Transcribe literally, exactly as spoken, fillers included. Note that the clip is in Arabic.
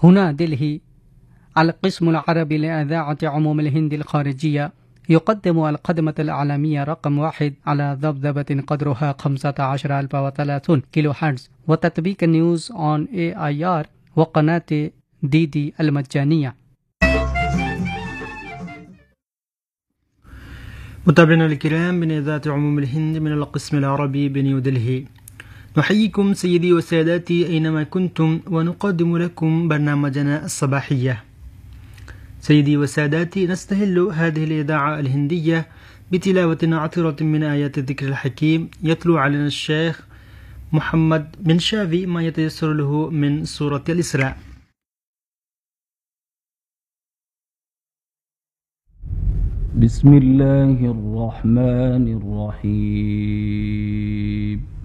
هنا دلهي. القسم العربي لإذاعة عموم الهند الخارجية يقدم القدمة الإعلامية رقم واحد على ذبذبة قدرها خمسة عشر ألف وثلاثون كيلو هرتز، وتطبيق نيوز أون إي آي آر، وقناة دي دي المجانية. متابعينا الكرام من إذاعة عموم الهند من القسم العربي بنيو دلهي، نحييكم سيدي وسادتي أينما كنتم، ونقدم لكم برنامجنا الصباحية. سيدي وسادتي، نستهل هذه الإذاعة الهندية بتلاوة عطرة من آيات الذكر الحكيم. يتلو علينا الشيخ محمد بن شافي ما يتيسر له من سورة الإسراء. بسم الله الرحمن الرحيم.